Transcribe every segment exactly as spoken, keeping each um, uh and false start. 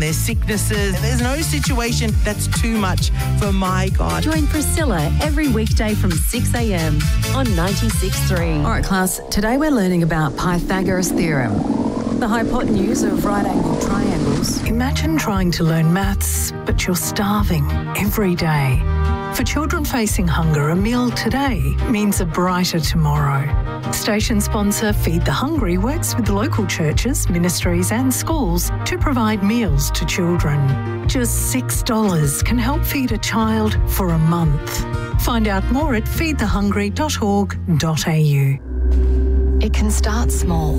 their sicknesses. There's no situation that's too much for my God. Join Priscilla every weekday from six a m on ninety-six point three. All right, class, today we're learning about Pythagoras' theorem, the hypotenuse of right-angled triangles. Imagine trying to learn maths, but you're starving every day. For children facing hunger, a meal today means a brighter tomorrow. Station sponsor Feed the Hungry works with local churches, ministries and schools to provide meals to children. Just six dollars can help feed a child for a month. Find out more at feed the hungry dot org dot a u. It can start small,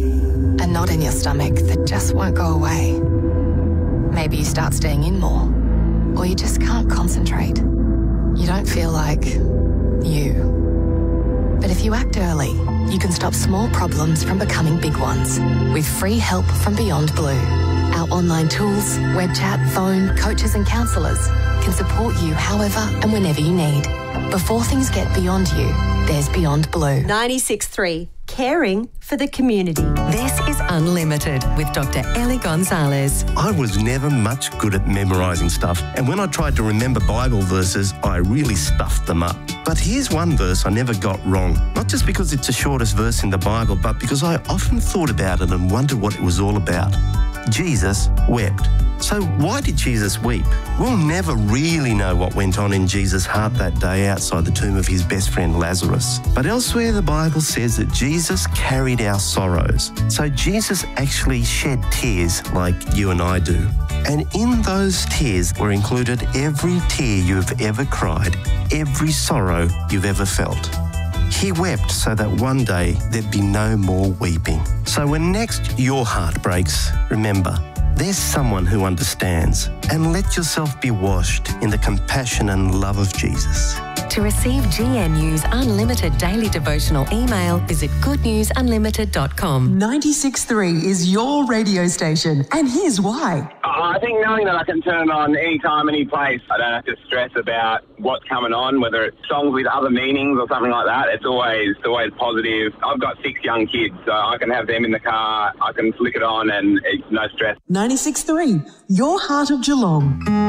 a knot in your stomach that just won't go away. Maybe you start staying in more, or you just can't concentrate. You don't feel like you. But if you act early, you can stop small problems from becoming big ones with free help from Beyond Blue. Our online tools, web chat, phone, coaches and counsellors can support you however and whenever you need. Before things get beyond you, there's Beyond Blue. ninety-six point three, caring for the community. This is Unlimited with Doctor Ellie Gonzalez. I was never much good at memorising stuff, and when I tried to remember Bible verses, I really stuffed them up. But here's one verse I never got wrong, not just because it's the shortest verse in the Bible, but because I often thought about it and wondered what it was all about. Jesus wept. So why did Jesus weep? We'll never really know what went on in Jesus' heart that day outside the tomb of his best friend Lazarus. But elsewhere the Bible says that Jesus carried our sorrows. So Jesus actually shed tears like you and I do. And in those tears were included every tear you've ever cried, every sorrow you've ever felt. He wept so that one day there'd be no more weeping. So when next your heart breaks, remember, there's someone who understands, and let yourself be washed in the compassion and love of Jesus. To receive G N U's unlimited daily devotional email, visit good news unlimited dot com. ninety-six point three is your radio station, and here's why. I think knowing that I can turn it on anytime, any place, I don't have to stress about what's coming on, whether it's songs with other meanings or something like that. It's always, it's always positive. I've got six young kids, so I can have them in the car, I can flick it on and it's no stress. ninety-six point three, your heart of Geelong.